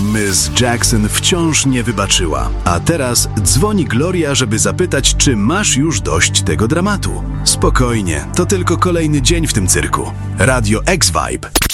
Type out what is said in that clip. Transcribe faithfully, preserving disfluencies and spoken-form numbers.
miss Jackson wciąż nie wybaczyła. A teraz dzwoni Gloria, żeby zapytać, czy masz już dość tego dramatu. Spokojnie, to tylko kolejny dzień w tym cyrku. Radio X-Vibe.